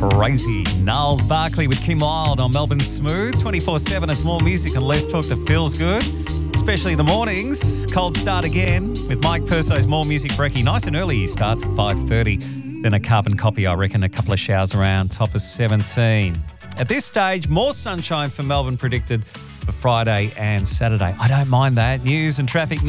Crazy. Niles Barkley with Kim Wilde on Melbourne Smooth. 24/7, it's more music and less talk that feels good. Especially the mornings. Cold start again with Mike Purso's More Music Brekkie. Nice and early. He starts at 5:30. Then a carbon copy, I reckon, a couple of showers around. Top of 17. At this stage, more sunshine for Melbourne predicted for Friday and Saturday. I don't mind that. News and traffic